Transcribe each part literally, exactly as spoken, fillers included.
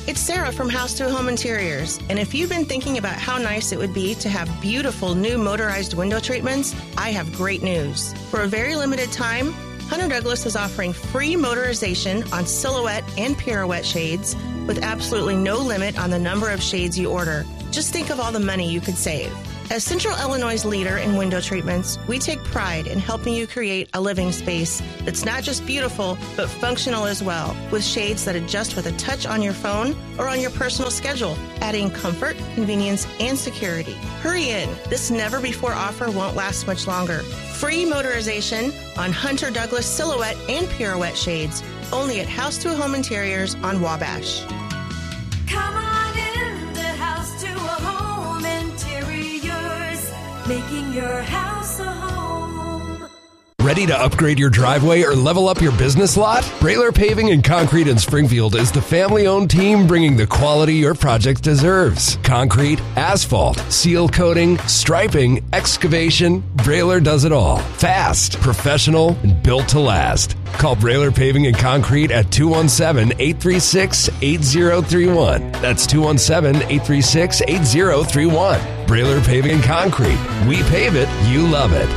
It's Sarah from House to Home Interiors, and if you've been thinking about how nice it would be to have beautiful new motorized window treatments, I have great news. For a very limited time, Hunter Douglas is offering free motorization on Silhouette and Pirouette shades with absolutely no limit on the number of shades you order. Just think of all the money you could save. As Central Illinois' leader in window treatments, we take pride in helping you create a living space that's not just beautiful, but functional as well, with shades that adjust with a touch on your phone or on your personal schedule, adding comfort, convenience, and security. Hurry in. This never-before offer won't last much longer. Free motorization on Hunter Douglas Silhouette and Pirouette shades, only at House to Home Interiors on Wabash. Come on in the House to a Home Interiors, making your house a home. Ready to upgrade your driveway or level up your business lot? Brailer Paving and Concrete in Springfield is the family-owned team bringing the quality your project deserves. Concrete, asphalt, seal coating, striping, excavation, Brailer does it all. Fast, professional, and built to last. Call Brailer Paving and Concrete at two one seven, eight three six, eight zero three one. That's two one seven, eight three six, eight zero three one. Brailer Paving and Concrete. We pave it, you love it.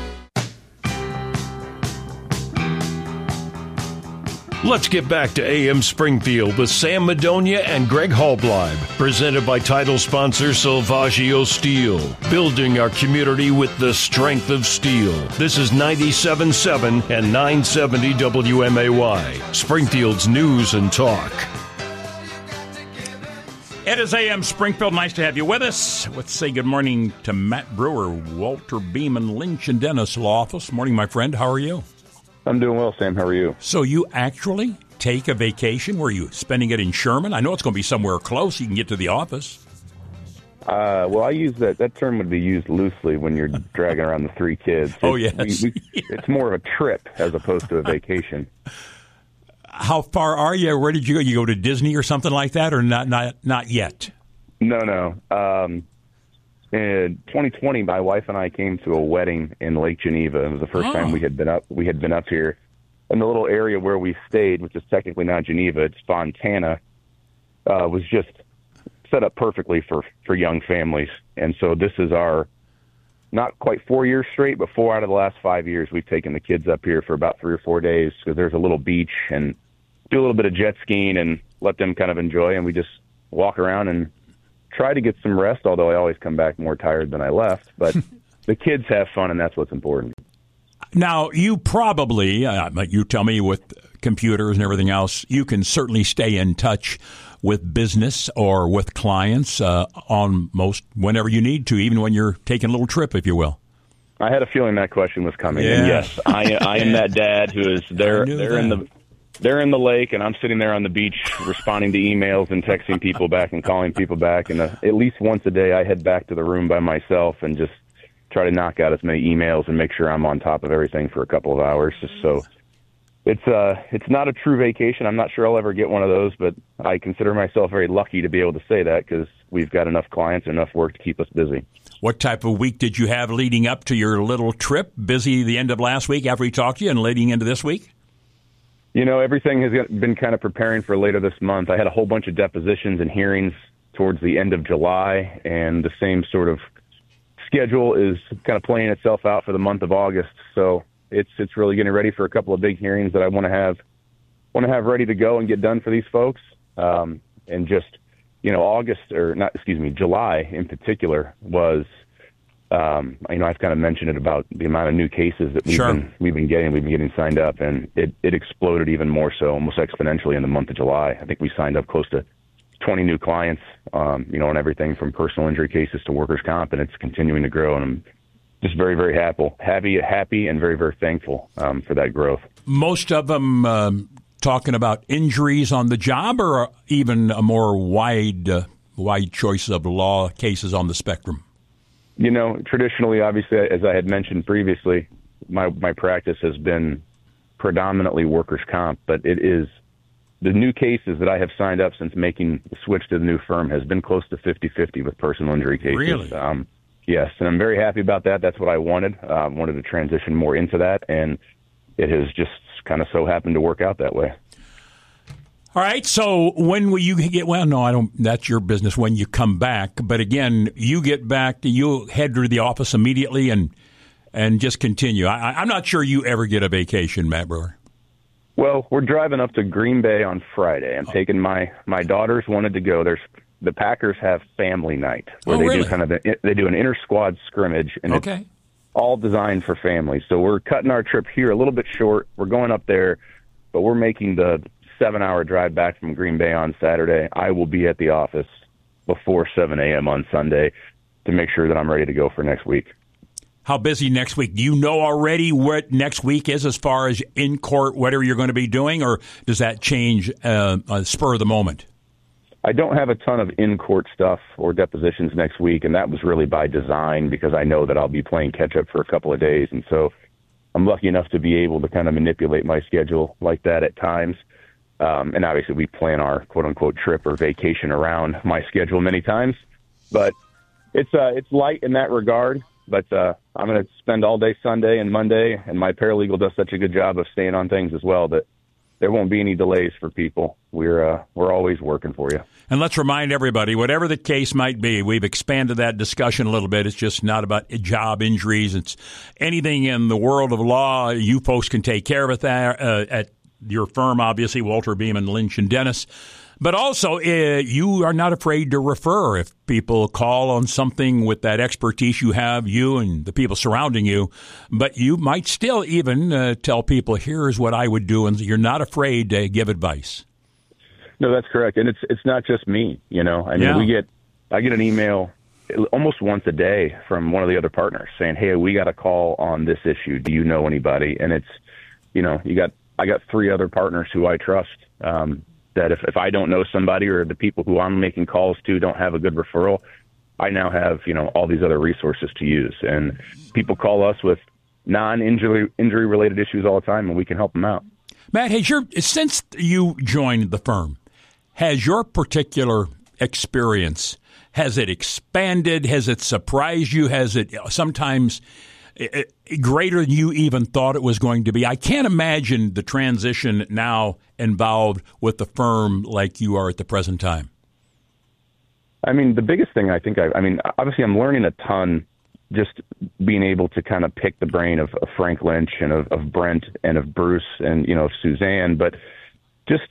Let's get back to A M Springfield with Sam Madonia and Greg Hallbleib, presented by title sponsor Salvaggio Steel, building our community with the strength of steel. This is ninety-seven point seven and nine seventy W M A Y, Springfield's news and talk. It is A M Springfield. Nice to have you with us. Let's say good morning to Matt Brewer, Walter Beeman, Lynch and Dennis Law Office. Morning, my friend. How are you? I'm doing well, Sam. How are you? So you actually take a vacation? Were you spending it in Sherman? I know it's going to be somewhere close you can get to the office. Uh, well, I use that. That term would be used loosely when you're dragging around the three kids. Oh, yes. We, we, yeah. It's more of a trip as opposed to a vacation. How far are you? Where did you go? You go to Disney or something like that, or not? Not, not yet. No, no. Um, in twenty twenty, my wife and I came to a wedding in Lake Geneva. It was the first oh. time we had been up. We had been up here, and the little area where we stayed, which is technically not Geneva, it's Fontana, uh, was just set up perfectly for for young families. And so this is our not quite four years straight, but four out of the last five years we've taken the kids up here for about three or four days because there's a little beach and do a little bit of jet skiing and let them kind of enjoy. And we just walk around and try to get some rest, although I always come back more tired than I left. But the kids have fun, and that's what's important. Now, you probably, uh, you tell me with computers and everything else, you can certainly stay in touch with business or with clients uh, on most whenever you need to, even when you're taking a little trip, if you will. I had a feeling that question was coming. Yeah. And yes, I, I am that dad who is there. They're in the they're in the lake, and I'm sitting there on the beach responding to emails and texting people back and calling people back. And uh, at least once a day, I head back to the room by myself and just try to knock out as many emails and make sure I'm on top of everything for a couple of hours. Just so it's uh it's not a true vacation. I'm not sure I'll ever get one of those, but I consider myself very lucky to be able to say that because we've got enough clients and enough work to keep us busy. What type of week did you have leading up to your little trip? Busy the end of last week after we talked to you and leading into this week? You know, everything has been kind of preparing for later this month. I had a whole bunch of depositions and hearings towards the end of July, and the same sort of schedule is kind of playing itself out for the month of August. So it's it's really getting ready for a couple of big hearings that I want to have want to have ready to go and get done for these folks. Um, and just, you know, August or not, excuse me, July in particular was, um, you know, I've kind of mentioned it about the amount of new cases that we've Sure. been we've been getting, we've been getting signed up, and it, it exploded even more so, almost exponentially in the month of July. I think we signed up close to twenty new clients, um, you know, and everything from personal injury cases to workers' comp, and it's continuing to grow. And I'm just very, very happy, happy, happy, and very, very thankful um, for that growth. Most of them um, talking about injuries on the job, or even a more wide, uh, wide choice of law cases on the spectrum? You know, traditionally, obviously, as I had mentioned previously, my my practice has been predominantly workers' comp, but it is the new cases that I have signed up since making the switch to the new firm has been close to fifty-fifty with personal injury cases. Really? Um, yes, and I'm very happy about that. That's what I wanted. I uh, wanted to transition more into that, and it has just kind of so happened to work out that way. All right, so when will you get, well, no, I don't, that's your business when you come back. But again, you get back, you head to the office immediately and and just continue. I, I'm not sure you ever get a vacation, Matt Brewer. Well, we're driving up to Green Bay on Friday. I'm oh. taking my, my daughters wanted to go. There's the Packers have family night where oh, they really? do kind of, a, they do an inter-squad scrimmage, and okay. it's all designed for families. So we're cutting our trip here a little bit short. We're going up there, but we're making the seven-hour drive back from Green Bay on Saturday. I will be at the office before seven a.m. on Sunday to make sure that I'm ready to go for next week. How busy next week? Do you know already what next week is as far as in court, whatever you're going to be doing, or does that change uh, uh, spur of the moment? I don't have a ton of in-court stuff or depositions next week, and that was really by design because I know that I'll be playing catch-up for a couple of days, and so I'm lucky enough to be able to kind of manipulate my schedule like that at times. Um, and obviously we plan our quote-unquote trip or vacation around my schedule many times. But it's uh, it's light in that regard. But uh, I'm going to spend all day Sunday and Monday, and my paralegal does such a good job of staying on things as well that there won't be any delays for people. We're uh, we're always working for you. And let's remind everybody, whatever the case might be, we've expanded that discussion a little bit. It's just not about job injuries. It's anything in the world of law. You folks can take care of it there uh, at your firm, obviously, Walter Beeman, Lynch and Dennis. But also, uh, you are not afraid to refer if people call on something with that expertise you have, you and the people surrounding you. But you might still even uh, tell people, here's what I would do, and you're not afraid to give advice. No, that's correct. And it's it's not just me, you know. I mean, yeah. we get I get an email almost once a day from one of the other partners saying, hey, we got a call on this issue. Do you know anybody? And it's, you know, you got I got three other partners who I trust um, that if, if I don't know somebody or the people who I'm making calls to don't have a good referral, I now have, you know, all these other resources to use. And people call us with non-injury injury related issues all the time, and we can help them out. Matt, has your, since you joined the firm, has your particular experience, has it expanded? Has it surprised you? Has it sometimes greater than you even thought it was going to be? I can't imagine the transition now involved with the firm like you are at the present time. I mean, the biggest thing I think, I, I mean, obviously I'm learning a ton just being able to kind of pick the brain of, of Frank Lynch and of, of Brent and of Bruce and, you know, Suzanne, but just,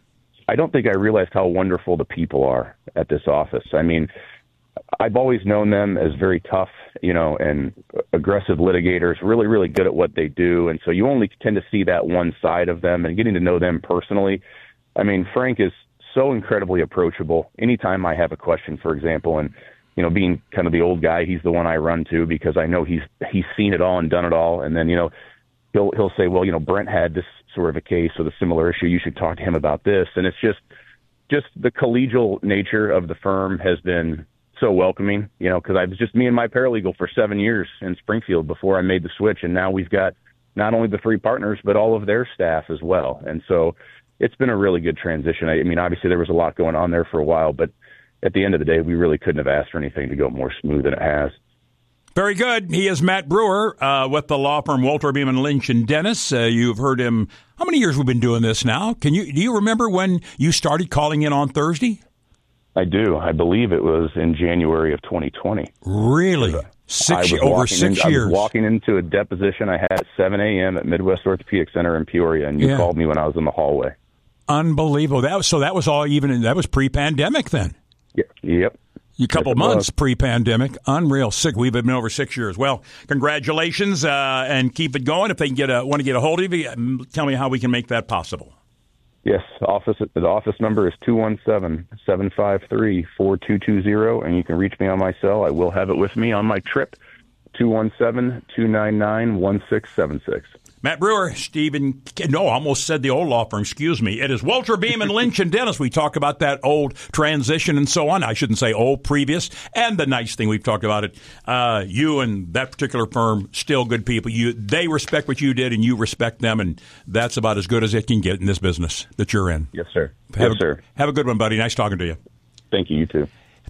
I don't think I realized how wonderful the people are at this office. I mean, I've always known them as very tough, you know, and aggressive litigators, really, really good at what they do. And so you only tend to see that one side of them, and getting to know them personally. I mean, Frank is so incredibly approachable. Anytime I have a question, for example, and, you know, being kind of the old guy, he's the one I run to because I know he's, he's seen it all and done it all. And then, you know, he'll, he'll say, well, you know, Brent had this sort of a case with a similar issue. You should talk to him about this. And it's just, just the collegial nature of the firm has been so welcoming, you know, because I was just me and my paralegal for seven years in Springfield before I made the switch. And now we've got not only the three partners, but all of their staff as well. And so it's been a really good transition. I, I mean, obviously there was a lot going on there for a while, but at the end of the day, we really couldn't have asked for anything to go more smooth than it has. Very good. He is Matt Brewer uh, with the law firm Walter Beeman, Lynch and Dennis. Uh, you've heard him. How many years we've been doing this now? Can you do you remember when you started calling in on Thursday? I do. I believe it was in January of twenty twenty. Really? Six over six in, years. I was walking into a deposition I had at seven a.m. at Midwest Orthopedic Center in Peoria, and you yeah. called me when I was in the hallway. Unbelievable. That was, so that was all even that was pre-pandemic then. Yeah. Yep. A couple yes, months was. pre-pandemic. Unreal. Sick. We've been over six years. Well, congratulations, uh, and keep it going. If they can get a, want to get a hold of you, tell me how we can make that possible. Yes, office. The office number is two one seven, seven five three, four two two zero, and you can reach me on my cell. I will have it with me on my trip, two one seven, two nine nine, one six seven six. Matt Brewer, Stephen, no, I almost said the old law firm, excuse me. It is Walter Beeman, Lynch and Dennis. We talk about that old transition and so on. I shouldn't say old, previous. And the nice thing, we've talked about it, uh, you and that particular firm, still good people. You, they respect what you did and you respect them, and that's about as good as it can get in this business that you're in. Yes, sir. Have yes, a, sir. Have a good one, buddy. Nice talking to you. Thank you. You too.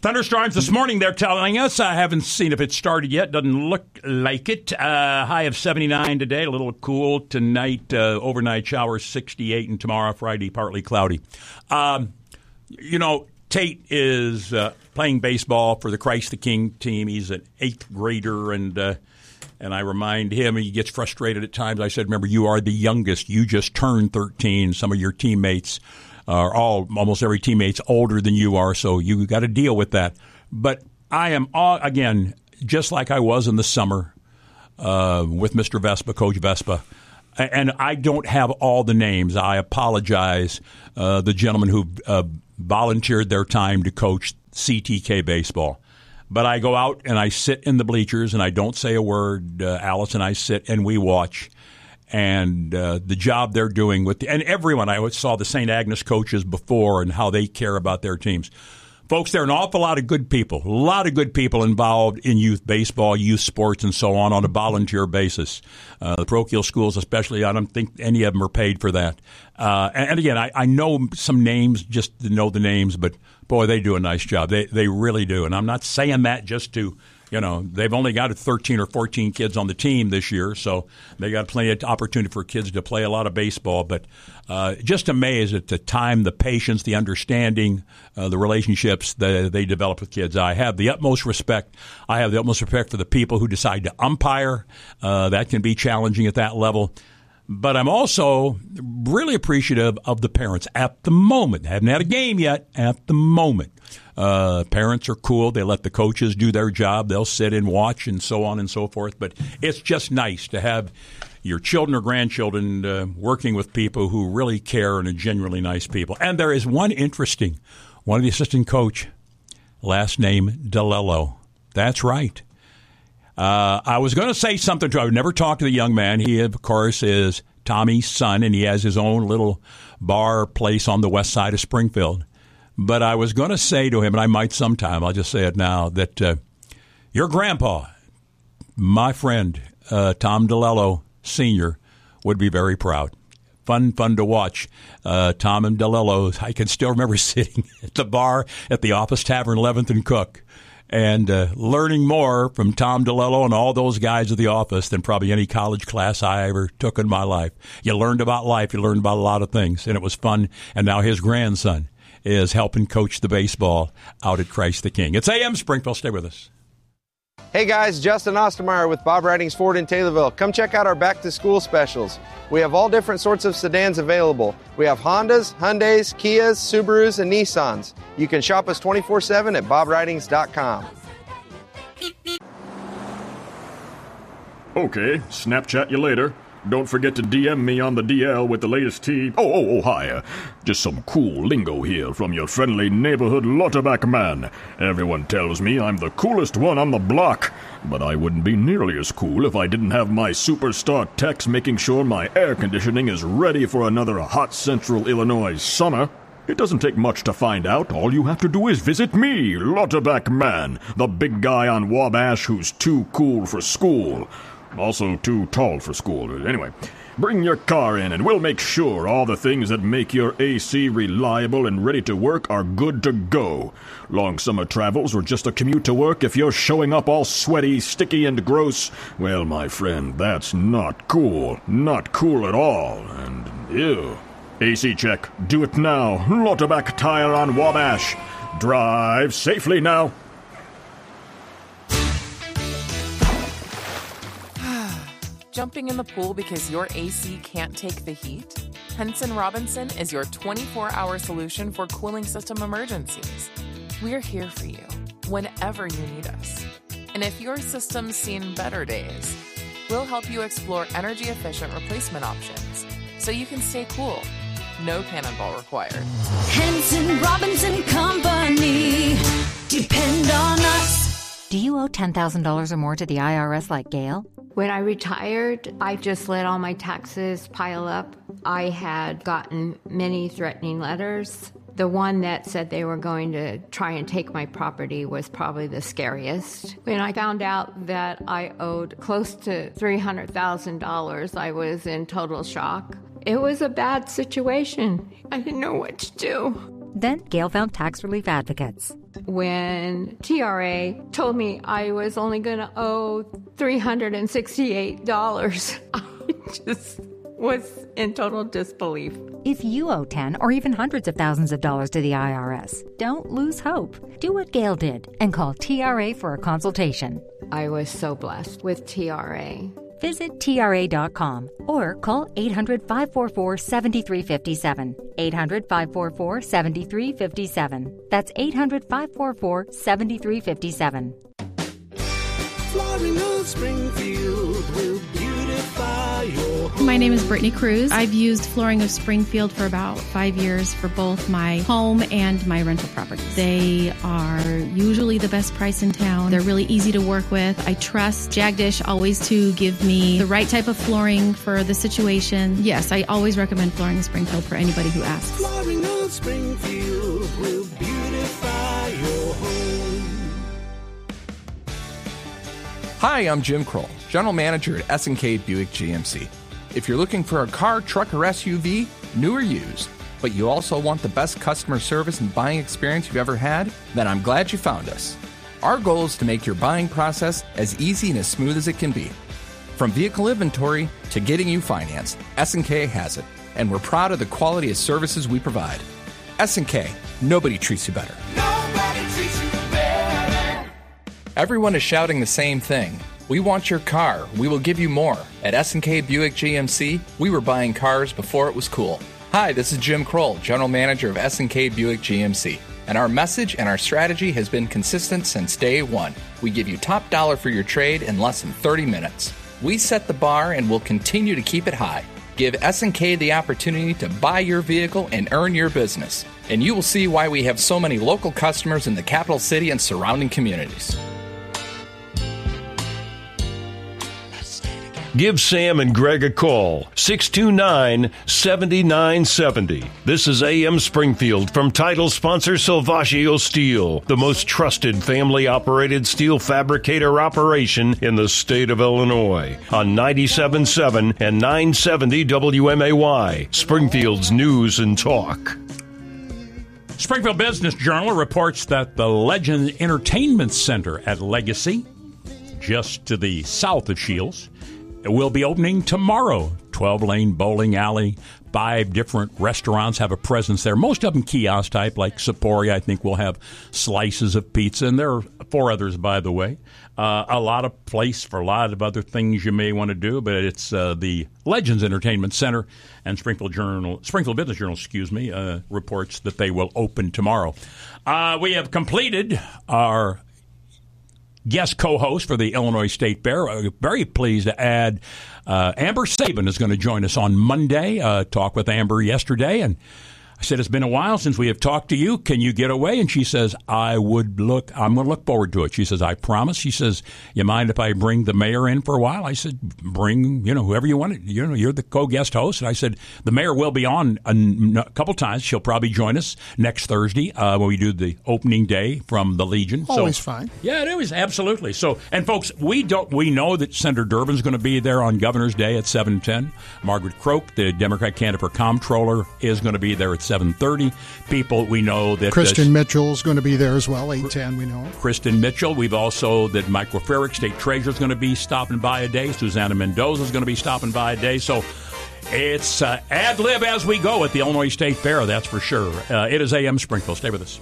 Thunderstorms this morning, they're telling us. I haven't seen if it started yet. Doesn't look like it. Uh, high of seventy-nine today, a little cool tonight. Uh, overnight showers, sixty-eight, and tomorrow, Friday, partly cloudy. Um, you know, Tate is uh, playing baseball for the Christ the King team. He's an eighth grader, and uh, and I remind him, he gets frustrated at times. I said, remember, you are the youngest. You just turned thirteen. Some of your teammates are all, almost every teammate's older than you are, so you got to deal with that. But I am, all, again, just like I was in the summer uh, with Mister Vespa, Coach Vespa, and I don't have all the names. I apologize, uh, the gentlemen who uh, volunteered their time to coach C T K baseball. But I go out and I sit in the bleachers and I don't say a word. Uh, Alice and I sit and we watch. And uh, the job they're doing with the, and everyone, I saw the Saint Agnes coaches before and how they care about their teams. Folks, there are an awful lot of good people, a lot of good people involved in youth baseball, youth sports, and so on on a volunteer basis. Uh, the parochial schools especially, I don't think any of them are paid for that. Uh, and, and again, I, I know some names just to know the names, but boy, they do a nice job. They they really do. And I'm not saying that just to, you know, they've only got thirteen or fourteen kids on the team this year, so they got plenty of opportunity for kids to play a lot of baseball. But uh, just amazed at the time, the patience, the understanding, uh, the relationships that they develop with kids. I have the utmost respect. I have the utmost respect for the people who decide to umpire. Uh, that can be challenging at that level. But I'm also really appreciative of the parents at the moment. Haven't had a game yet. At the moment. Uh, parents are cool. They let the coaches do their job. They'll sit and watch and so on and so forth. But it's just nice to have your children or grandchildren uh, working with people who really care and are genuinely nice people. And there is one interesting, one of the assistant coach, last name DeLello. That's right. Uh, I was going to say something to him. I've never talked to the young man. He, of course, is Tommy's son, and he has his own little bar place on the west side of Springfield. But I was going to say to him, and I might sometime, I'll just say it now, that uh, your grandpa, my friend, uh, Tom DeLello Senior, would be very proud. Fun, fun to watch. Uh, Tom and DeLello, I can still remember sitting at the bar at the Office Tavern, eleventh and Cook, and uh, learning more from Tom DeLello and all those guys at the office than probably any college class I ever took in my life. You learned about life. You learned about a lot of things, and it was fun. And now his grandson is helping coach the baseball out at Christ the King. It's A M Springfield. Stay with us. Hey guys, Justin Ostermeyer with Bob Ridings Ford in Taylorville. Come check out our back-to-school specials. We have all different sorts of sedans available. We have Hondas, Hyundais, Kias, Subarus, and Nissans. You can shop us twenty-four seven at bob ridings dot com. Okay, Snapchat you later. Don't forget to D M me on the D L with the latest tea. Oh, oh, oh, hi. Uh, just some cool lingo here from your friendly neighborhood Lauterbach man. Everyone tells me I'm the coolest one on the block, but I wouldn't be nearly as cool if I didn't have my superstar techs making sure my air conditioning is ready for another hot central Illinois summer. It doesn't take much to find out. All you have to do is visit me, Lauterbach man, the big guy on Wabash who's too cool for school. Also too tall for school. Anyway, bring your car in and we'll make sure all the things that make your A C reliable and ready to work are good to go. Long summer travels or just a commute to work, if you're showing up all sweaty, sticky, and gross, well, my friend, that's not cool. Not cool at all. And ew. A C check. Do it now. Lauterbach Tire on Wabash. Drive safely now. Jumping in the pool because your A C can't take the heat? Henson Robinson is your twenty-four hour solution for cooling system emergencies. We're here for you whenever you need us. And if your system's seen better days, we'll help you explore energy-efficient replacement options so you can stay cool. No cannonball required. Henson Robinson Company. Depend on us. Do you owe ten thousand dollars or more to the I R S like Gail? When I retired, I just let all my taxes pile up. I had gotten many threatening letters. The one that said they were going to try and take my property was probably the scariest. When I found out that I owed close to three hundred thousand dollars, I was in total shock. It was a bad situation. I didn't know what to do. Then Gail found tax relief advocates. When T R A told me I was only going to owe three hundred sixty-eight dollars, I just was in total disbelief. If you owe ten or even hundreds of thousands of dollars to the I R S, don't lose hope. Do what Gail did and call T R A for a consultation. I was so blessed with T R A. Visit T R A dot com or call eight hundred, five four four, seven three five seven. eight hundred, five four four, seven three five seven. That's eight hundred, five four four, seven three five seven. Flooring of Springfield will beautify your home. My name is Brittany Cruz. I've used Flooring of Springfield for about five years for both my home and my rental property. They are usually the best price in town. They're really easy to work with. I trust Jagdish always to give me the right type of flooring for the situation. Yes, I always recommend Flooring of Springfield for anybody who asks. Flooring of Springfield will beautify your home. Hi, I'm Jim Kroll, General Manager at S and K Buick G M C. If you're looking for a car, truck, or S U V, new or used, but you also want the best customer service and buying experience you've ever had, then I'm glad you found us. Our goal is to make your buying process as easy and as smooth as it can be. From vehicle inventory to getting you financed, S and K has it, and we're proud of the quality of services we provide. S and K, nobody treats you better. Nobody treats you better. Everyone is shouting the same thing. We want your car. We will give you more. At S and K Buick G M C, we were buying cars before it was cool. Hi, this is Jim Kroll, General Manager of S and K Buick G M C. And our message and our strategy has been consistent since day one. We give you top dollar for your trade in less than thirty minutes. We set the bar and will continue to keep it high. Give S and K the opportunity to buy your vehicle and earn your business. And you will see why we have so many local customers in the capital city and surrounding communities. Give Sam and Greg a call, six two nine, seven nine seven zero. This is A M Springfield from title sponsor Salvaggio Steel, the most trusted family-operated steel fabricator operation in the state of Illinois, on ninety-seven point seven and nine seventy W M A Y, Springfield's News and Talk. Springfield Business Journal reports that the Legend Entertainment Center at Legacy, just to the south of Shields, it will be opening tomorrow. twelve-lane bowling alley, five different restaurants have a presence there. Most of them kiosk type, like Sapori, I think, will have slices of pizza. And there are four others, by the way. Uh, a lot of place for a lot of other things you may want to do, but it's uh, the Legends Entertainment Center, and Springfield Journal, Springfield Business Journal, excuse me, uh, reports that they will open tomorrow. Uh, we have completed our guest co-host for the Illinois State Fair. Uh, very pleased to add uh, Amber Sabin is going to join us on Monday. Uh, talked with Amber yesterday, and I said, it's been a while since we have talked to you. Can you get away? And she says, I would look, I'm going to look forward to it. She says, I promise. She says, you mind if I bring the mayor in for a while? I said, bring, you know, whoever you want. You know, you're the co-guest host. And I said, the mayor will be on a, a couple times. She'll probably join us next Thursday uh, when we do the opening day from the Legion. Always so, fine. Yeah, it is. Absolutely. So, and folks, we don't, we know that Senator Durbin's going to be there on Governor's Day at seven ten. Margaret Croak, the Democrat candidate for comptroller, is going to be there at seven thirty. People, we know that Kristen uh, Mitchell is going to be there as well, eight ten, we know. Kristen Mitchell. We've also, that Michael Ferrick, state treasurer, is going to be stopping by a day. Susanna Mendoza is going to be stopping by a day. So it's uh, ad lib as we go at the Illinois State Fair, that's for sure. Uh, it is A M Springfield. Stay with us.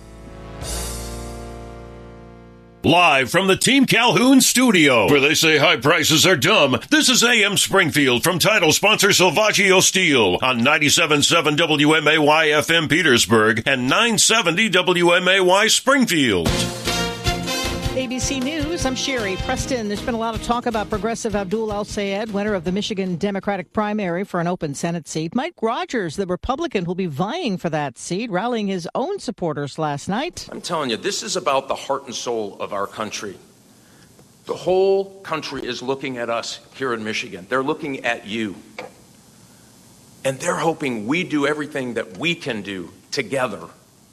Live from the Team Calhoun studio, where they say high prices are dumb, this is A M Springfield from title sponsor Salvaggio Steel on ninety-seven point seven W M A Y F M Petersburg and nine seventy W M A Y Springfield. A B C News, I'm Sherry Preston. There's been a lot of talk about Progressive Abdul El-Sayed, winner of the Michigan Democratic primary for an open Senate seat. Mike Rogers, the Republican, will be vying for that seat, rallying his own supporters last night. I'm telling you, this is about the heart and soul of our country. The whole country is looking at us here in Michigan. They're looking at you. And they're hoping we do everything that we can do together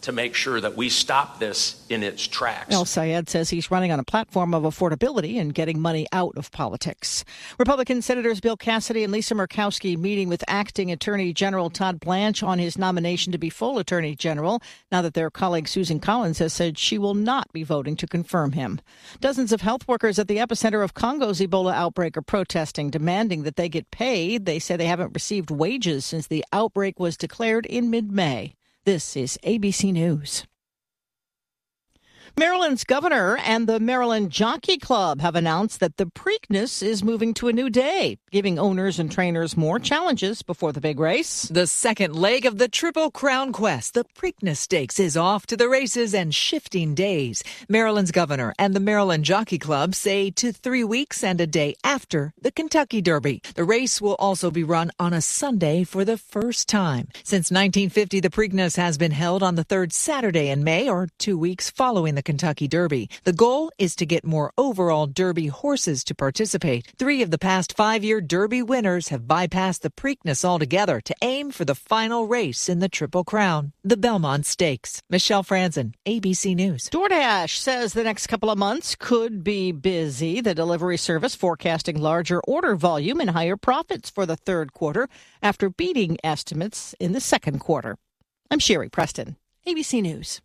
to make sure that we stop this in its tracks. El-Sayed says he's running on a platform of affordability and getting money out of politics. Republican Senators Bill Cassidy and Lisa Murkowski meeting with acting Attorney General Todd Blanche on his nomination to be full Attorney General, now that their colleague Susan Collins has said she will not be voting to confirm him. Dozens of health workers at the epicenter of Congo's Ebola outbreak are protesting, demanding that they get paid. They say they haven't received wages since the outbreak was declared in mid-May. This is A B C News. Maryland's governor and the Maryland Jockey Club have announced that the Preakness is moving to a new day, giving owners and trainers more challenges before the big race. The second leg of the Triple Crown Quest, the Preakness Stakes, is off to the races and shifting days. Maryland's governor and the Maryland Jockey Club say to three weeks and a day after the Kentucky Derby. The race will also be run on a Sunday for the first time. Since nineteen fifty, the Preakness has been held on the third Saturday in May, or two weeks following the Kentucky Derby. The goal is to get more overall Derby horses to participate. Three of the past five-year Derby winners have bypassed the Preakness altogether to aim for the final race in the Triple Crown, the Belmont Stakes. Michelle Franzen, A B C News. DoorDash says the next couple of months could be busy. The delivery service forecasting larger order volume and higher profits for the third quarter after beating estimates in the second quarter. I'm Sherry Preston, A B C News.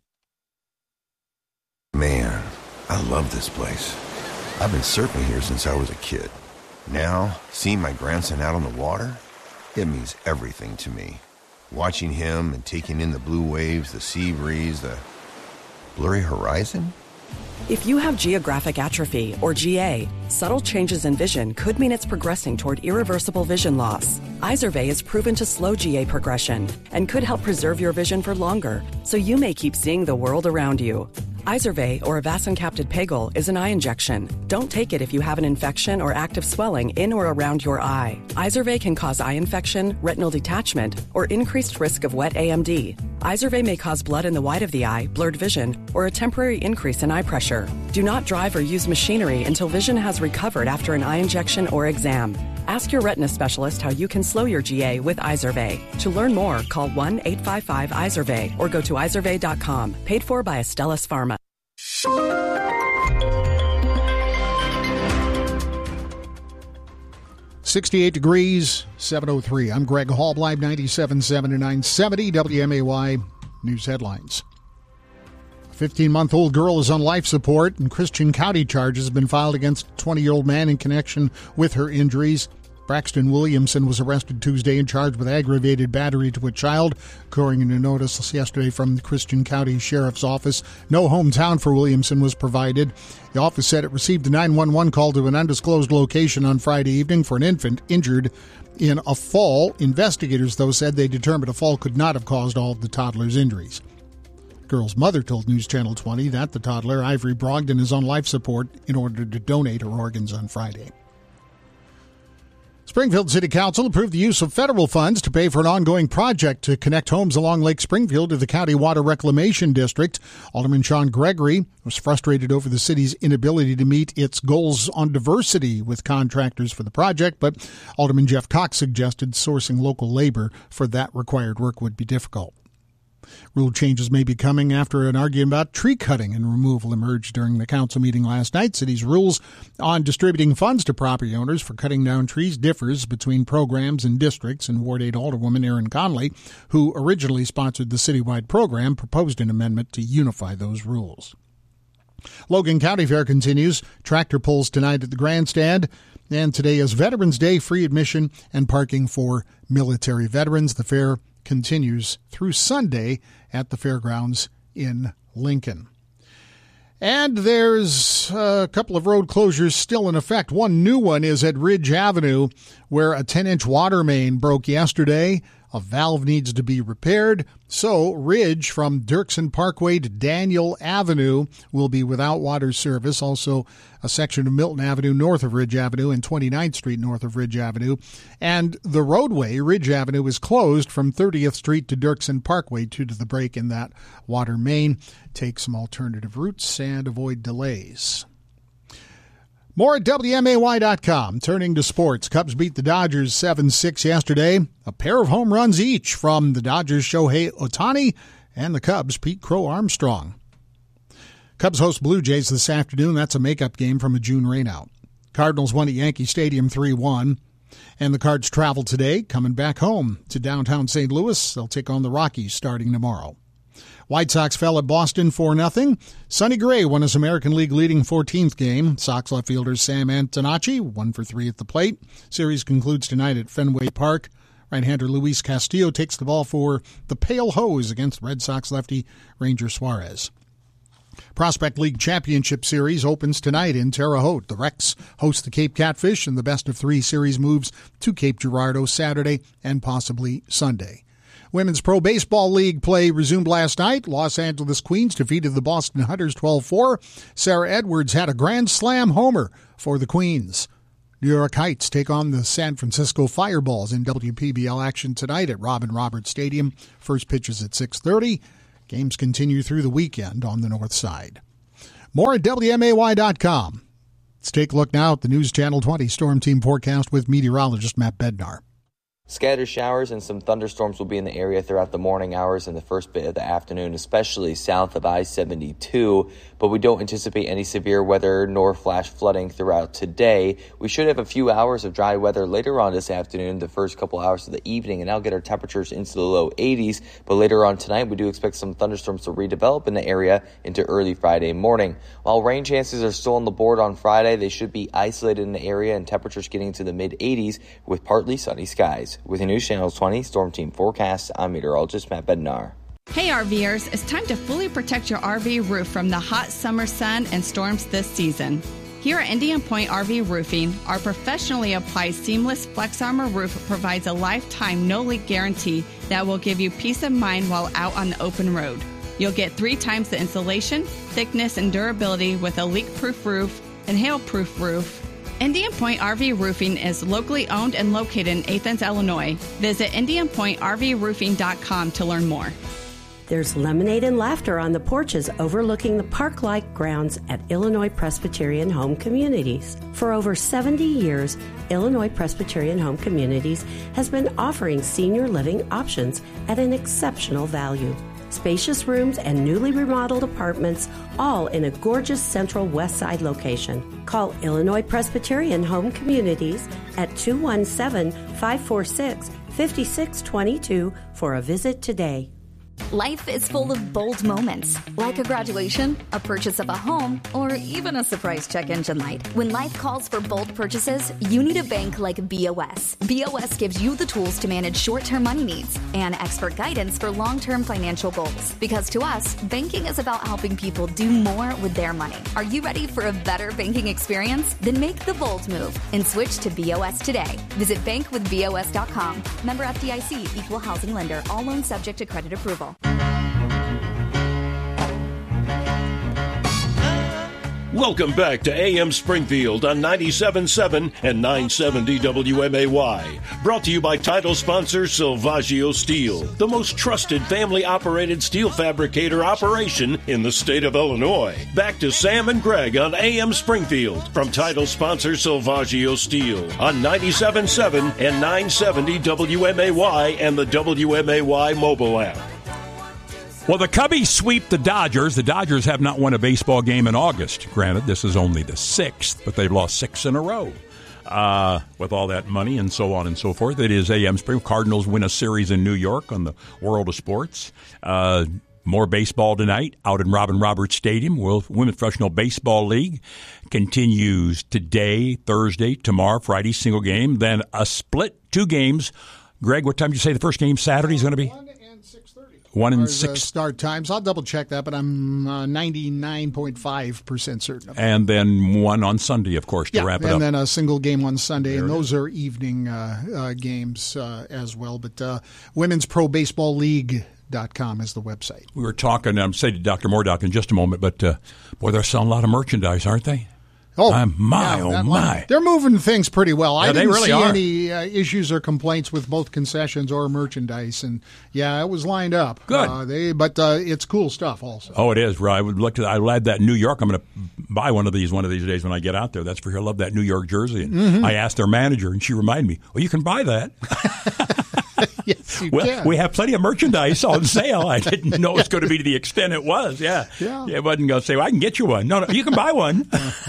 Man, I love this place. I've been surfing here since I was a kid. Now, seeing my grandson out on the water, it means everything to me. Watching him and taking in the blue waves, the sea breeze, the blurry horizon. If you have geographic atrophy, or G A, subtle changes in vision could mean it's progressing toward irreversible vision loss. Izervay is proven to slow G A progression and could help preserve your vision for longer, so you may keep seeing the world around you. Izervay, or avacincaptad pegol, is an eye injection. Don't take it if you have an infection or active swelling in or around your eye. Izervay can cause eye infection, retinal detachment, or increased risk of wet A M D. Izervay may cause blood in the white of the eye, blurred vision, or a temporary increase in eye pressure. Do not drive or use machinery until vision has recovered after an eye injection or exam. Ask your retina specialist how you can slow your G A with Izervay. To learn more, call one eight five five Izervay or go to izervay dot com. Paid for by Astellas Pharma. sixty-eight degrees, seven oh three. I'm Greg Hallbleib, ninety-seven point seven and nine seventy W M A Y News Headlines. A fifteen-month-old girl is on life support, and Christian County charges have been filed against a twenty-year-old man in connection with her injuries. Braxton Williamson was arrested Tuesday and charged with aggravated battery to a child, according to a notice yesterday from the Christian County Sheriff's Office. No hometown for Williamson was provided. The office said it received a nine one one call to an undisclosed location on Friday evening for an infant injured in a fall. Investigators, though, said they determined a fall could not have caused all of the toddler's injuries. The girl's mother told News Channel twenty that the toddler, Ivory Brogdon, is on life support in order to donate her organs on Friday. Springfield City Council approved the use of federal funds to pay for an ongoing project to connect homes along Lake Springfield to the County Water Reclamation District. Alderman Sean Gregory was frustrated over the city's inability to meet its goals on diversity with contractors for the project, but Alderman Jeff Cox suggested sourcing local labor for that required work would be difficult. Rule changes may be coming after an argument about tree cutting and removal emerged during the council meeting last night. City's rules on distributing funds to property owners for cutting down trees differs between programs and districts, and Ward eight Alderwoman Erin Conley, who originally sponsored the citywide program, proposed an amendment to unify those rules. Logan County Fair continues. Tractor pulls tonight at the grandstand. And today is Veterans Day, free admission and parking for military veterans. The fair continues through Sunday at the fairgrounds in Lincoln. And there's a couple of road closures still in effect. One new one is at Ridge Avenue, where a ten-inch water main broke yesterday. A valve needs to be repaired. So Ridge from Dirksen Parkway to Daniel Avenue will be without water service. Also a section of Milton Avenue north of Ridge Avenue and twenty-ninth Street north of Ridge Avenue. And the roadway, Ridge Avenue, is closed from thirtieth Street to Dirksen Parkway due to the break in that water main. Take some alternative routes and avoid delays. More at W M A Y dot com. Turning to sports, Cubs beat the Dodgers seven six yesterday. A pair of home runs each from the Dodgers' Shohei Ohtani and the Cubs beat Crow Armstrong. Cubs host Blue Jays this afternoon. That's a makeup game from a June rainout. Cardinals won at Yankee Stadium three one. And the Cards travel today, coming back home to downtown Saint Louis. They'll take on the Rockies starting tomorrow. White Sox fell at Boston four nothing. Sonny Gray won his American League leading fourteenth game. Sox left fielder Sam Antonacci, one for three at the plate. Series concludes tonight at Fenway Park. Right-hander Luis Castillo takes the ball for the Pale Hose against Red Sox lefty Ranger Suarez. Prospect League Championship Series opens tonight in Terre Haute. The Rex host the Cape Catfish, and the best-of-three series moves to Cape Girardeau Saturday and possibly Sunday. Women's Pro Baseball League play resumed last night. Los Angeles Queens defeated the Boston Hunters twelve four. Sarah Edwards had a grand slam homer for the Queens. New York Heights take on the San Francisco Fireballs in W P B L action tonight at Robin Roberts Stadium. First pitch is at six thirty. Games continue through the weekend on the north side. More at W M A Y dot com. Let's take a look now at the News Channel twenty Storm Team forecast with meteorologist Matt Bednar. Scattered showers and some thunderstorms will be in the area throughout the morning hours and the first bit of the afternoon, especially south of I seventy-two, but we don't anticipate any severe weather nor flash flooding throughout today. We should have a few hours of dry weather later on this afternoon, the first couple hours of the evening, and that'll get our temperatures into the low eighties, but later on tonight we do expect some thunderstorms to redevelop in the area into early Friday morning. While rain chances are still on the board on Friday, they should be isolated in the area and temperatures getting to the mid eighties with partly sunny skies. With your News Channel twenty Storm Team forecast, I'm meteorologist Matt Bednar. Hey RVers, it's time to fully protect your R V roof from the hot summer sun and storms this season. Here at Indian Point R V Roofing, our professionally applied seamless Flex Armor roof provides a lifetime no-leak guarantee that will give you peace of mind while out on the open road. You'll get three times the insulation, thickness, and durability with a leak-proof roof and hail-proof roof. Indian Point R V Roofing is locally owned and located in Athens, Illinois. Visit indian point r v roofing dot com to learn more. There's lemonade and laughter on the porches overlooking the park-like grounds at Illinois Presbyterian Home Communities. For over seventy years, Illinois Presbyterian Home Communities has been offering senior living options at an exceptional value. Spacious rooms and newly remodeled apartments, all in a gorgeous central west side location. Call Illinois Presbyterian Home Communities at two one seven, five four six, five six two two for a visit today. Life is full of bold moments, like a graduation, a purchase of a home, or even a surprise check engine light. When life calls for bold purchases, you need a bank like B O S. B O S gives you the tools to manage short-term money needs and expert guidance for long-term financial goals. Because to us, banking is about helping people do more with their money. Are you ready for a better banking experience? Then make the bold move and switch to B O S today. Visit bank with B O S dot com. Member F D I C, Equal Housing Lender. All loans subject to credit approval. Welcome back to A M Springfield on ninety-seven point seven and nine seventy W M A Y. Brought to you by title sponsor Silvaggio Steel, the most trusted family-operated steel fabricator operation in the state of Illinois. Back to Sam and Greg on A M Springfield from title sponsor Silvaggio Steel on ninety-seven point seven and nine seventy W M A Y and the W M A Y mobile app. Well, the Cubbies sweep the Dodgers. The Dodgers have not won a baseball game in August. Granted, this is only the sixth, but they've lost six in a row. Uh, with all that money and so on and so forth. It is A M Spring. Cardinals win a series in New York on the World of Sports. Uh, more baseball tonight out in Robin Roberts Stadium. World Women's Professional Baseball League continues today, Thursday, tomorrow, Friday, single game. Then a split, two games. Greg, what time did you say the first game Saturday is going to be? One and six uh, start times. I'll double check that, but I'm uh, ninety-nine point five percent certain of that. And then one on Sunday, of course, to yeah, wrap it and up. And then a single game on Sunday, there and those are evening uh, uh, games uh, as well. But uh, Women's Pro Baseball League dot com is the website. We were talking, I'm saying to Doctor Mordock in just a moment, but uh, boy, they're selling a lot of merchandise, aren't they? Oh, I'm, my, yeah, oh, that, my. They're moving things pretty well. Yeah, I didn't they really see are. any uh, issues or complaints with both concessions or merchandise. And, yeah, it was lined up. Good. Uh, they, but uh, it's cool stuff also. Oh, it is. Right. I would look to. I love that New York. I'm going to buy one of these one of these days when I get out there. That's for sure. I love that New York jersey. And Mhm. I asked their manager, and she reminded me, well, you can buy that. Yes, you well, can. we have plenty of merchandise on sale. I didn't know it was going to be to the extent it was. Yeah. Yeah. It wasn't going to say, well, I can get you one. No, no, you can buy one.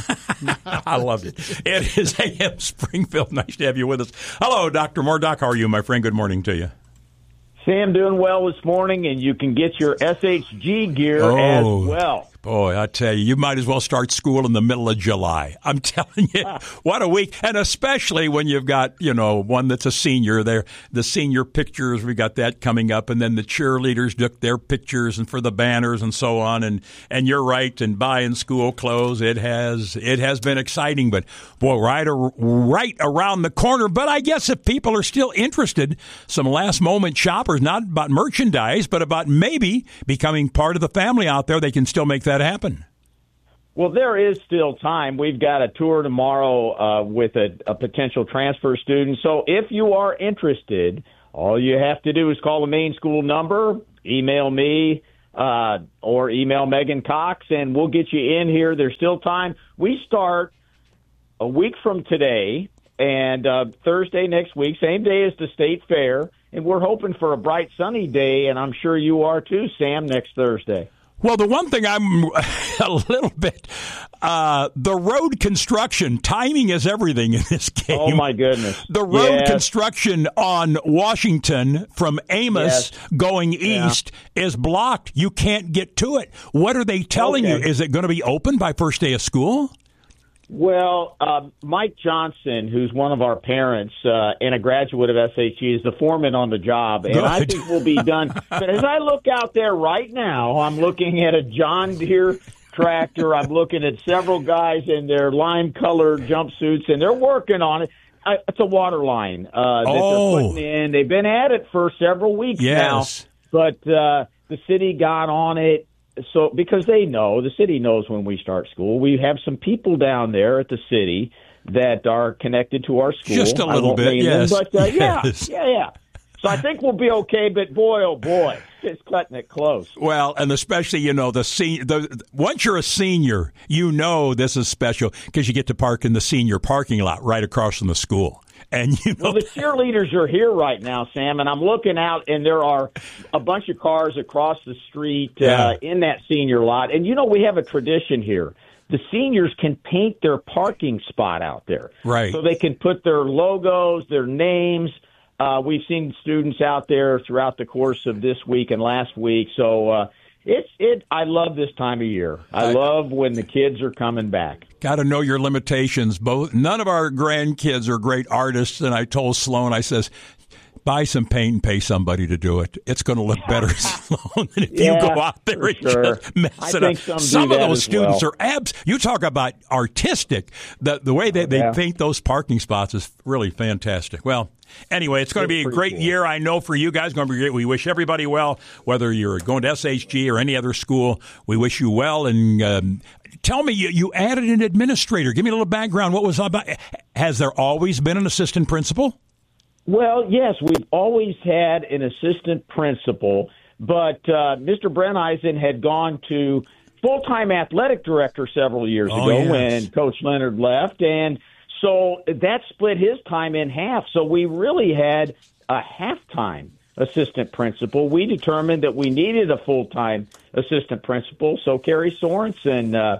I loved it. It is A M Springfield. Nice to have you with us. Hello, Doctor Mordock. How are you, my friend? Good morning to you. Sam, doing well this morning, and you can get your S H G gear Oh. as well. Boy, I tell you, you might as well start school in the middle of July. I'm telling you, what a week. And especially when you've got, you know, one that's a senior there, the senior pictures, we got that coming up. And then the cheerleaders took their pictures and for the banners and so on. And, and you're right. And buying school clothes, it has, it has been exciting, but boy, right, ar- right around the corner. But I guess if people are still interested, some last moment shoppers, not about merchandise, but about maybe becoming part of the family out there, they can still make that happen. Well, there is still time. We've got a tour tomorrow uh, with a, a potential transfer student. So if you are interested, all you have to do is call the main school number, email me, uh, or email Megan Cox, and we'll get you in here. There's still time. We start a week from today, and uh, Thursday next week, same day as the state fair, and we're hoping for a bright, sunny day, and I'm sure you are too, Sam, next Thursday. Well, the one thing I'm a little bit, uh, the road construction, timing is everything in this game. Oh, my goodness. The road Yes. construction on Washington from Amos Yes. going east is blocked. You can't get to it. What are they telling Okay. you? Is it going to be open by first day of school? Well, uh, Mike Johnson, who's one of our parents uh, and a graduate of S H G, is the foreman on the job, and Good. I think we'll be done. But as I look out there right now, I'm looking at a John Deere tractor. I'm looking at several guys in their lime-colored jumpsuits, and they're working on it. I, it's a water line uh, that Oh. they're putting in. They've been at it for several weeks Yes. now, but uh, the city got on it. So, because they know, the city knows when we start school. We have some people down there at the city that are connected to our school. Just a I little won't bit, name them, yes. but uh, Yes. yeah, yeah, yeah. So I think we'll be okay, but boy, oh boy, it's cutting it close. Well, and especially, you know, the, sen- the once you're a senior, you know this is special because you get to park in the senior parking lot right across from the school. And you know, Well, the cheerleaders are here right now, Sam, and I'm looking out, and there are a bunch of cars across the street uh, Yeah. in that senior lot. And, you know, we have a tradition here. The seniors can paint their parking spot out there. Right. So they can put their logos, their names. Uh, we've seen students out there throughout the course of this week and last week. So uh, it's it. I love this time of year. I, I love when the kids are coming back. got to know your limitations. Both none of our grandkids are great artists, and I told Sloan, I says, buy some paint and pay somebody to do it. It's going to look better, Sloan, than if Yeah, you go out there for and sure. just mess I it think up. some do Some of that those as students well. are abs. You talk about artistic. The the way that they yeah. paint those parking spots is really fantastic. Well, anyway, it's going to be a pretty great cool. year. I know for you guys, it's going to be great. We wish everybody well, whether you're going to S H G or any other school. We wish you well. And um, tell me, you, you added an administrator. Give me a little background. What was about? Has there always been an assistant principal? Well, yes, we've always had an assistant principal, but uh, Mister Brenneisen had gone to full-time athletic director several years Oh, ago yes. when Coach Leonard left, and so that split his time in half. So we really had a half-time assistant principal. We determined that we needed a full-time assistant principal, so Carrie Sorensen uh,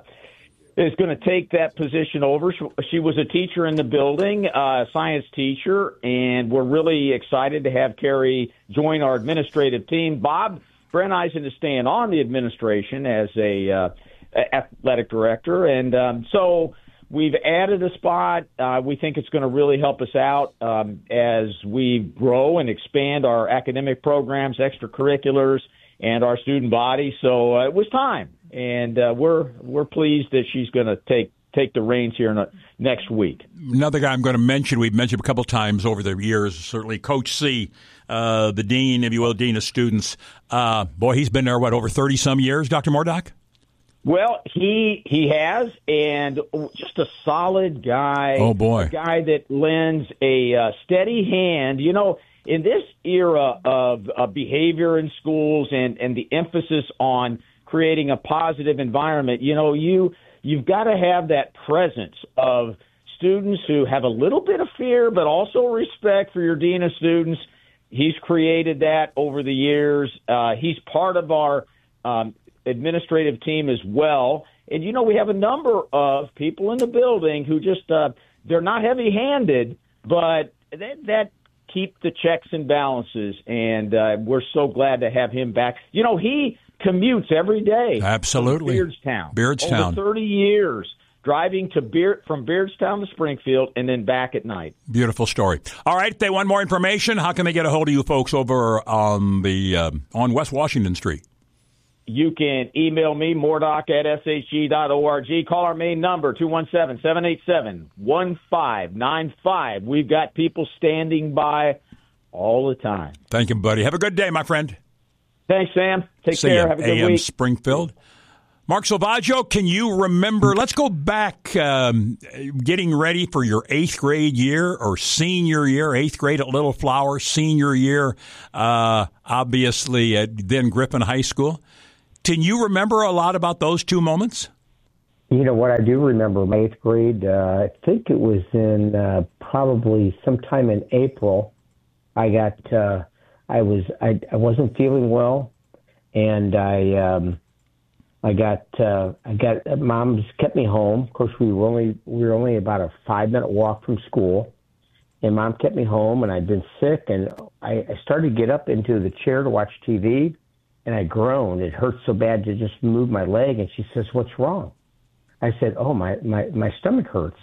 is going to take that position over. She, she was a teacher in the building, a science teacher, and we're really excited to have Carrie join our administrative team. Bob Brenneisen is staying on the administration as a uh, athletic director, and um, so we've added a spot. Uh, we think it's going to really help us out um, as we grow and expand our academic programs, extracurriculars, and our student body. So uh, it was time. And uh, we're we're pleased that she's going to take take the reins here in a, next week. Another guy I'm going to mention, we've mentioned a couple times over the years, certainly Coach C, uh, the dean, if you will, dean of students. Uh, boy, he's been there, what, over thirty-some years, Doctor Mordock? Well, he he has, and just a solid guy. Oh, boy. A guy that lends a uh, steady hand. You know, in this era of uh, behavior in schools and, and the emphasis on creating a positive environment, you know, you, you've got to have that presence of students who have a little bit of fear but also respect for your dean of students. he's created that over the years. Uh, he's part of our um, administrative team as well. And, you know, we have a number of people in the building who just, uh, they're not heavy-handed, but that, that keep the checks and balances. And uh, we're so glad to have him back. You know, he commutes every day. Absolutely. From Beardstown. Beardstown. Over thirty years, driving to Beard, from Beardstown to Springfield and then back at night. Beautiful story. All right, if they want more information, how can they get a hold of you folks over on the uh, on West Washington Street? You can email me, Mordock at S H G dot org. Call our main number, two one seven, seven eight seven, one five nine five. We've got people standing by all the time. Thank you, buddy. Have a good day, my friend. Thanks, Sam. Take See care. ya. Have a good A M week. Springfield. Mark Salvaggio, can you remember, let's go back, um, getting ready for your eighth grade year or senior year, eighth grade at Little Flower, senior year, uh, obviously at then Griffin High School. Can you remember a lot about those two moments? You know what, I do remember my eighth grade. Uh, I think it was in uh, probably sometime in April. I got, uh, I was, I, I wasn't feeling well, and I, um, I got, uh, I got. Mom just kept me home. Of course, we were only, we were only about a five minute walk from school, and Mom kept me home. And I'd been sick, and I, I started to get up into the chair to watch T V. And I groaned. It hurt so bad to just move my leg. And she says, "What's wrong?" I said, "Oh, my, my, my stomach hurts."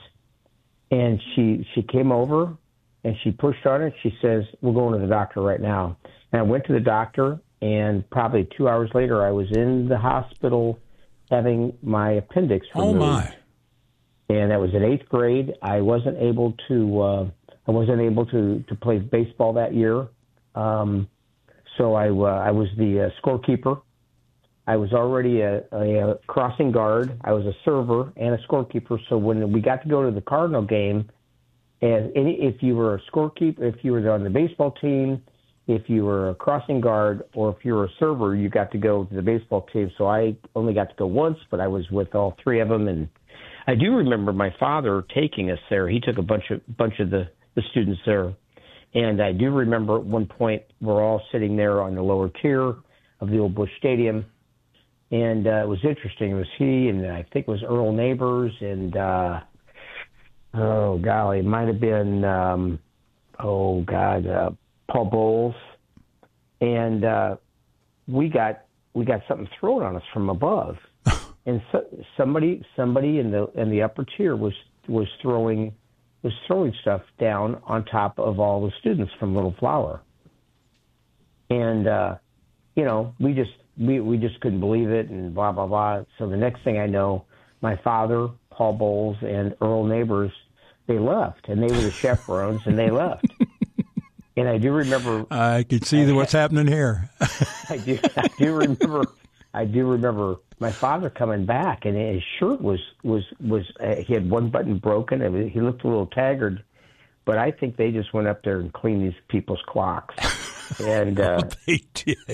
And she she came over and she pushed on it. She says, "We're going to the doctor right now." And I went to the doctor, and probably two hours later, I was in the hospital having my appendix removed. Oh my! And that was in eighth grade. I wasn't able to uh, I wasn't able to to play baseball that year. Um, So I, uh, I was the uh, scorekeeper. I was already a, a, a crossing guard. I was a server and a scorekeeper. So when we got to go to the Cardinal game, and any, if you were a scorekeeper, if you were on the baseball team, if you were a crossing guard, or if you were a server, you got to go to the baseball team. So I only got to go once, but I was with all three of them. And I do remember my father taking us there. He took a bunch of bunch of the, the students there. And I do remember at one point we're all sitting there on the lower tier of the old Busch Stadium. And uh, it was interesting. It was he, and I think it was Earl Neighbors, and, uh, oh, golly, it might have been, um, oh, God, uh, Paul Bowles. And uh, we got we got something thrown on us from above. And so, somebody somebody in the in the upper tier was was throwing was throwing stuff down on top of all the students from Little Flower. And, uh, you know, we just we, we just couldn't believe it, and blah, blah, blah. So the next thing I know, my father, Paul Bowles, and Earl Neighbors, they left, and they were the chaperones, and they left. And I do remember... I could see I, what's happening here. I do I do remember... I do remember my father coming back, and his shirt was was was uh, he had one button broken, and he looked a little tagged. But I think they just went up there and cleaned these people's clocks. And uh, oh, they did.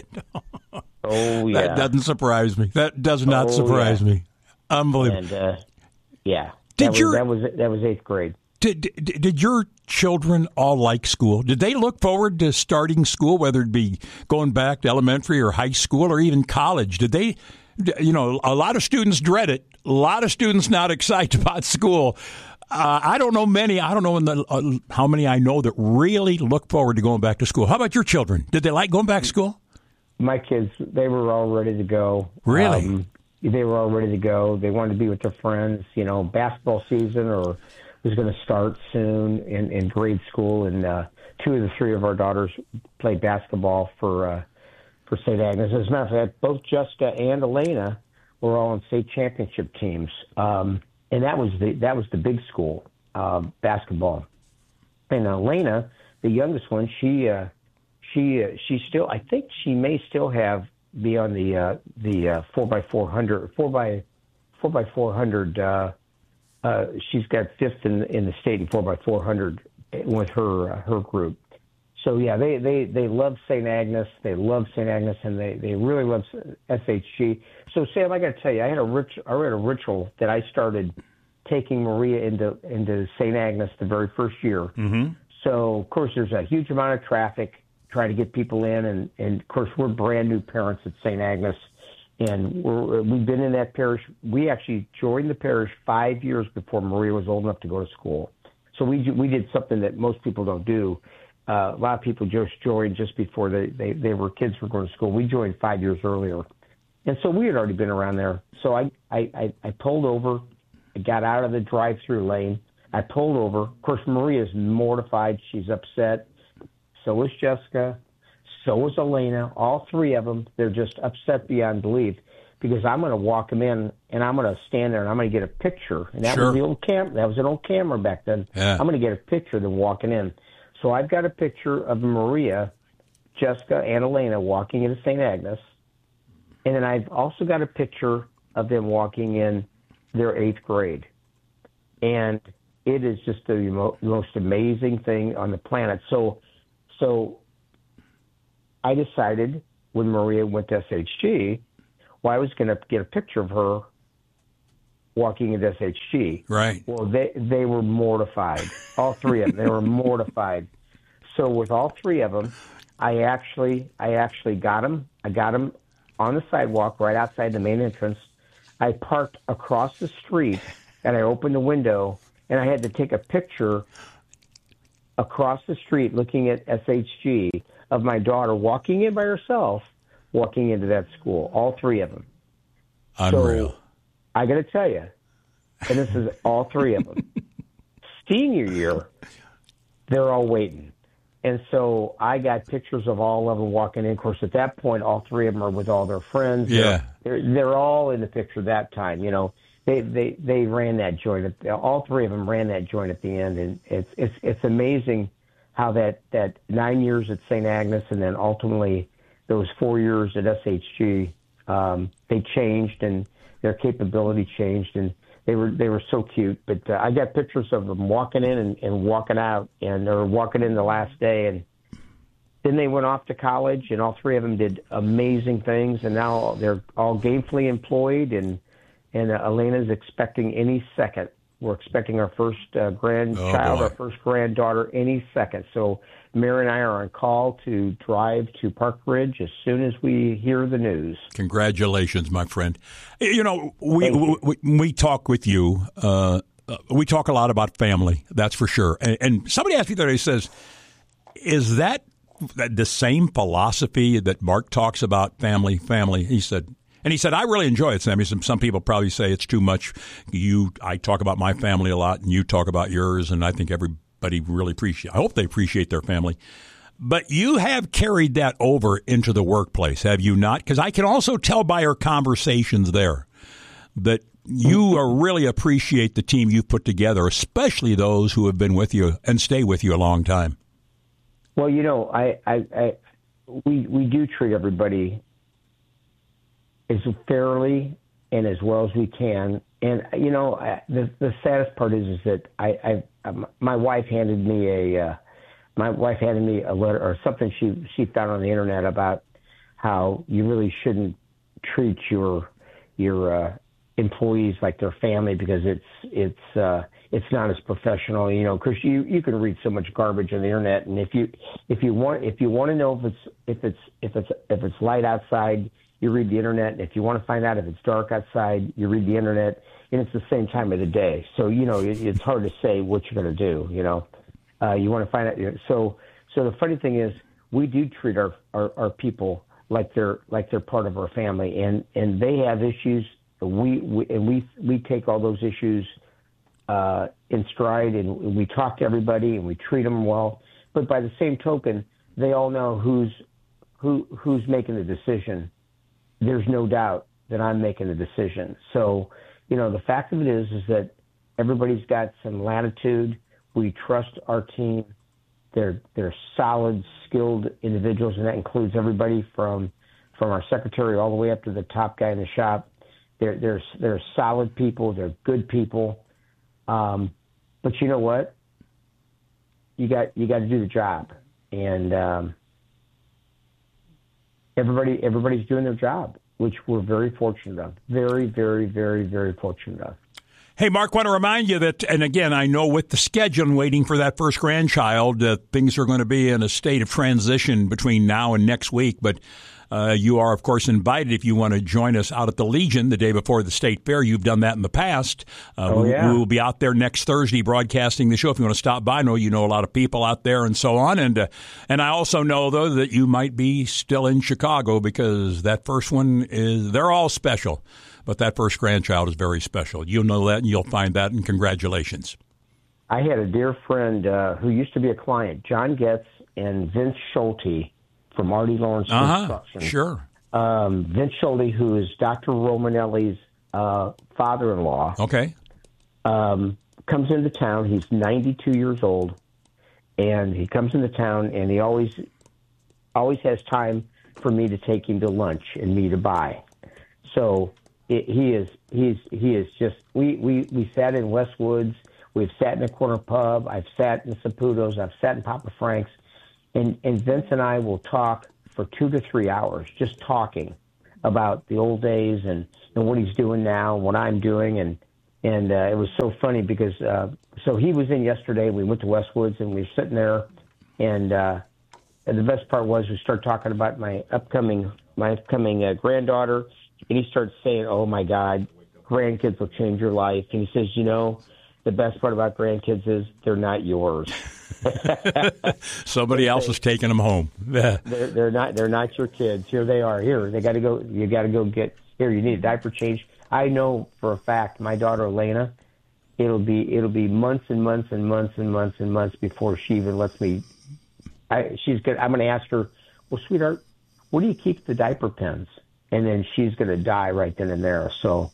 Oh yeah, that doesn't surprise me. That does not oh, surprise yeah. me. Unbelievable. And uh, yeah, did that was, your that was that was eighth grade. Did, did did your children all like school? Did they look forward to starting school, whether it be going back to elementary or high school or even college? Did they, you know, a lot of students dread it. A lot of students not excited about school. Uh, I don't know many. I don't know in the, uh, how many I know that really look forward to going back to school. How about your children? Did they like going back to school? My kids, they were all ready to go. Really? Um, they were all ready to go. They wanted to be with their friends. You know, basketball season or was going to start soon in, in grade school, and uh, two of the three of our daughters played basketball for uh, for Saint Agnes. As a matter of fact, both Jessica and Elena were all on state championship teams, um, and that was the that was the big school uh, basketball. And Elena, the youngest one, she uh, she uh, she still I think she may still have be on the uh, the uh, four by four hundred four by four by four hundred. Uh, Uh, she's got fifth in in the state in four by four hundred with her uh, her group. So yeah, they they they love Saint Agnes. They love Saint Agnes, and they, they really love S H G. So Sam, I got to tell you, I had a rich I had a ritual that I started taking Maria into into Saint Agnes the very first year. Mm-hmm. So of course there's a huge amount of traffic try to get people in. And, and of course, we're brand new parents at Saint Agnes. And we're, we've been in that parish. We actually joined the parish five years before Maria was old enough to go to school. So we we did something that most people don't do. Uh, a lot of people just joined just before they, they, they were kids were going to school. We joined five years earlier. And so we had already been around there. So I, I, I, I pulled over. I got out of the drive-through lane. I pulled over. Of course, Maria's mortified. She's upset. So is Jessica. So is Elena. All three of them, they're just upset beyond belief because I'm going to walk them in, and I'm going to stand there, and I'm going to get a picture. And that Sure. was the old cam. That was an old camera back then. Yeah. I'm going to get a picture of them walking in. So I've got a picture of Maria, Jessica, and Elena walking into Saint Agnes. And then I've also got a picture of them walking in their eighth grade. And it is just the mo- most amazing thing on the planet. So, so I decided when Maria went to S H G, well, I was going to get a picture of her walking into S H G. Right. Well, they, they were mortified. All three of them. They were mortified. So with all three of them, I actually, I actually got them. I got them on the sidewalk right outside the main entrance. I parked across the street, and I opened the window, and I had to take a picture across the street looking at S H G of my daughter walking in by herself, walking into that school, all three of them. Unreal. So I got to tell you, and this is all three of them, senior year, they're all waiting. And so I got pictures of all of them walking in. Of course, at that point, all three of them are with all their friends. Yeah. They're, they're, they're all in the picture that time. You know, they, they, they ran that joint. All three of them ran that joint at the end. And it's, it's, it's amazing how that, that nine years at Saint Agnes and then ultimately those four years at S H G, um, they changed and their capability changed. And They were they were so cute, but uh, I got pictures of them walking in and, and walking out, and they were walking in the last day, and then they went off to college, and all three of them did amazing things, and now they're all gainfully employed, and and uh, Elena's expecting any second. We're expecting our first uh, grandchild, Oh, our first granddaughter any second. So Mary and I are on call to drive to Park Ridge as soon as we hear the news. Congratulations, my friend. You know, we we, we, we talk with you. Uh, we talk a lot about family, that's for sure. And, and somebody asked me the other day, says, is that the same philosophy that Mark talks about, family, family? He said, and he said, I really enjoy it, Sam. He said, some people probably say it's too much. You, I talk about my family a lot, and you talk about yours, and I think everybody really appreciate. I hope they appreciate their family. But you have carried that over into the workplace, have you not? Because I can also tell by our conversations there that you are really appreciate the team you've put together, especially those who have been with you and stay with you a long time. Well, you know, I, I, I we we do treat everybody as fairly and as well as we can. And, you know, I, the the saddest part is is that I, I my wife handed me a uh, my wife handed me a letter or something she she found on the internet about how you really shouldn't treat your your uh, employees like their family because it's it's uh, it's not as professional, you know, because you, you can read so much garbage on the internet, and if you if you want if you want to know if it's if it's if it's if it's light outside, you read the internet, and if you want to find out if it's dark outside, you read the internet, and it's the same time of the day. So, you know, it, it's hard to say what you're going to do, you know. Uh, you want to find out. So so the funny thing is we do treat our, our, our people like they're like they're part of our family, and, and they have issues. We, we and we we take all those issues uh, in stride, and we talk to everybody, and we treat them well. But by the same token, they all know who's who who's making the decision. There's no doubt that I'm making the decision. So, you know, the fact of it is, is that everybody's got some latitude. We trust our team. They're they're solid, skilled individuals, and that includes everybody from from our secretary all the way up to the top guy in the shop. They're they're they're solid people. They're good people. Um, but you know what? You got you got to do the job, and um, everybody everybody's doing their job, which we're very fortunate of. Very, very, very, very fortunate of. Hey, Mark, want to remind you that, and again, I know with the schedule and waiting for that first grandchild, uh, things are going to be in a state of transition between now and next week. But uh, you are, of course, invited if you want to join us out at the Legion the day before the State Fair. You've done that in the past. Uh, oh, yeah. We will be out there next Thursday broadcasting the show. If you want to stop by, I know you know a lot of people out there and so on. And, uh, and I also know, though, that you might be still in Chicago because that first one is, they're all special. But that first grandchild is very special. You'll know that, and you'll find that, and congratulations. I had a dear friend uh, who used to be a client, John Getz and Vince Schulte from Artie Lawrence uh-huh, Construction. Sure. Um, Vince Schulte, who is Doctor Romanelli's uh, father-in-law. Okay. Um, comes into town. He's ninety-two years old, and he comes into town, and he always always has time for me to take him to lunch and me to buy. So it, he is he's he is just we, we, we sat in Westwoods. We've sat in the corner pub. I've sat in Saputo's. I've sat in Papa Frank's, and and Vince and I will talk for two to three hours, just talking about the old days and, and what he's doing now, and what I'm doing, and and uh, it was so funny because uh, so he was in yesterday. We went to Westwoods and we were sitting there, and, uh, and the best part was we started talking about my upcoming my upcoming uh, granddaughter, and he starts saying, "Oh my God, grandkids will change your life," and he says, "You know, the best part about grandkids is they're not yours." Somebody else is taking them home. they're, they're not. They're not your kids. Here they are. Here they got to go. You got to go get. Here you need a diaper change. I know for a fact my daughter Elena. It'll be it'll be months and months and months and months and months before she even lets me. I she's good. I'm going to ask her, "Well, sweetheart, where do you keep the diaper pins?" And then she's going to die right then and there. So.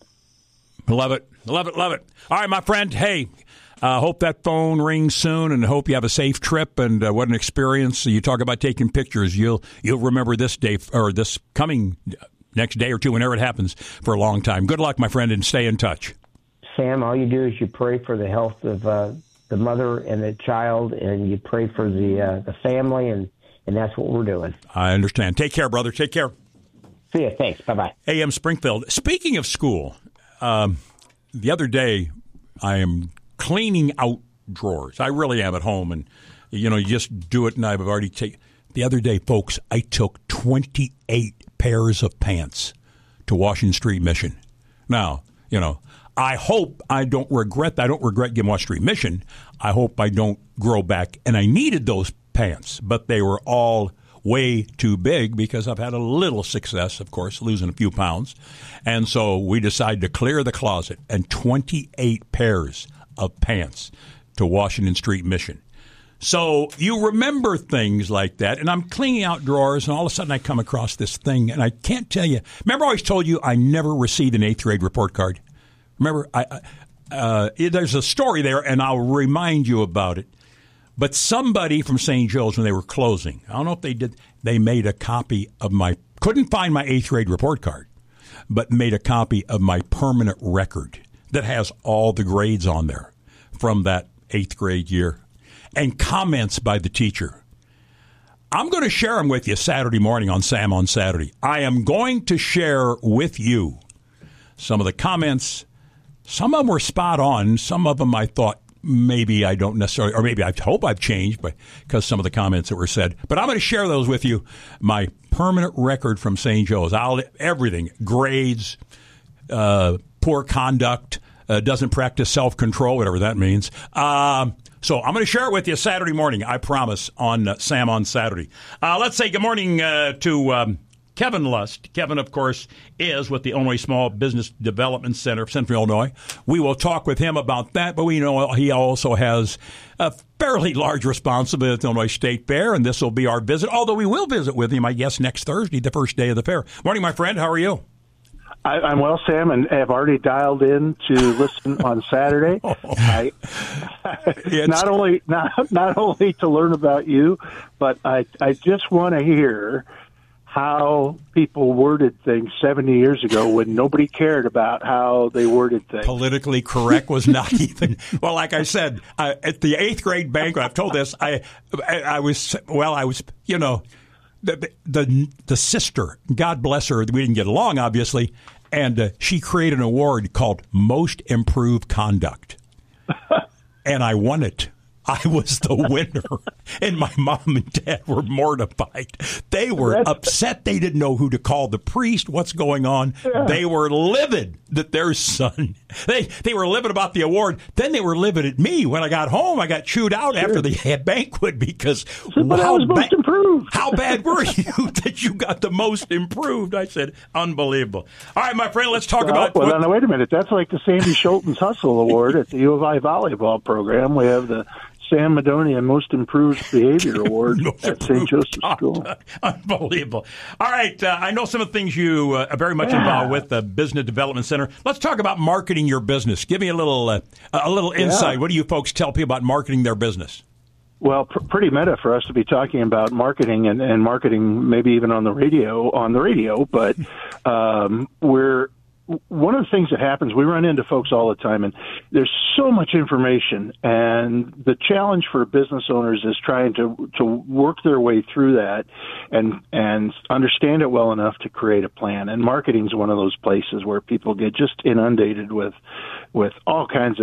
Love it. Love it. Love it. All right, my friend. Hey, I uh, hope that phone rings soon, and hope you have a safe trip. And uh, what an experience! You talk about taking pictures. You'll you'll remember this day or this coming next day or two, whenever it happens, for a long time. Good luck, my friend, and stay in touch. Sam, all you do is you pray for the health of uh, the mother and the child, and you pray for the uh, the family, and, and that's what we're doing. I understand. Take care, brother. Take care. See you. Thanks. Bye bye. A M Springfield. Speaking of school. Um, the other day, I am cleaning out drawers. I really am at home, and you know, you just do it. And I've already taken. The other day, folks, I took twenty-eight pairs of pants to Washington Street Mission. Now, you know, I hope I don't regret. I don't regret giving Washington Street Mission. I hope I don't grow back. And I needed those pants, but they were all way too big because I've had a little success, of course, losing a few pounds. And so we decided to clear the closet, and twenty-eight pairs of pants to Washington Street Mission. So you remember things like that, and I'm cleaning out drawers, and all of a sudden I come across this thing, and I can't tell you. Remember I always told you I never received an eighth grade report card? Remember, I, uh, there's a story there, and I'll remind you about it. But somebody from Saint Joe's, when they were closing, I don't know if they did, they made a copy of my, couldn't find my eighth grade report card, but made a copy of my permanent record that has all the grades on there from that eighth grade year and comments by the teacher. I'm going to share them with you Saturday morning on Sam on Saturday. I am going to share with you some of the comments. Some of them were spot on. Some of them I thought, maybe I don't necessarily, or maybe I hope I've changed but because some of the comments that were said. But I'm going to share those with you. My permanent record from Saint Joe's. I'll, everything, grades, uh, poor conduct, uh, doesn't practice self-control, whatever that means. Um, so I'm going to share it with you Saturday morning, I promise, on uh, Sam on Saturday. Uh, let's say good morning uh, to um, Kevin Lust. Kevin, of course, is with the Illinois Small Business Development Center of Central Illinois. We will talk with him about that, but we know he also has a fairly large responsibility at the Illinois State Fair, and this will be our visit, although we will visit with him, I guess, next Thursday, the first day of the fair. Morning, my friend. How are you? I, I'm well, Sam, and have already dialed in to listen on Saturday. Oh. I, not only not not only to learn about you, but I I just want to hear how people worded things seventy years ago when nobody cared about how they worded things. Politically correct was not even, well, like I said, uh, at the eighth grade banquet, I've told this, I, I, I was, well, I was, you know, the, the, the sister, God bless her, we didn't get along, obviously, And uh, she created an award called Most Improved Conduct. And I won it. I was the winner, and my mom and dad were mortified. They were That's, upset. They didn't know who to call the priest, what's going on. Yeah. They were livid that their son, they they were livid about the award. Then they were livid at me. When I got home, I got chewed out sure. after the banquet because but how, I was most ba- improved. how bad were you that you got the most improved? I said, unbelievable. All right, my friend, let's talk well, about... Well, what, now, wait a minute. That's like the Sandy Schulten's Hustle Award at the U of I volleyball program. We have the Sam Madonia Most Improved Behavior Award at Saint Joseph's School. Unbelievable. All right. Uh, I know some of the things you uh, are very much yeah. involved with, the Business Development Center. Let's talk about marketing your business. Give me a little uh, a little insight. Yeah. What do you folks tell people about marketing their business? Well, pr- pretty meta for us to be talking about marketing and, and marketing maybe even on the radio, on the radio. But um, we're one of the things that happens, we run into folks all the time, and there's so much information, and the challenge for business owners is trying to to work their way through that and and understand it well enough to create a plan. And marketing is one of those places where people get just inundated with with all kinds of